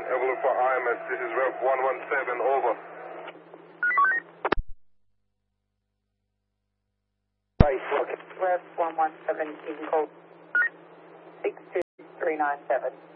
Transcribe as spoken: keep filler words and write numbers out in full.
Evelyn for I M S. This is Rev one one seven, over. Rev one one seven, Eagle code six two three nine seven.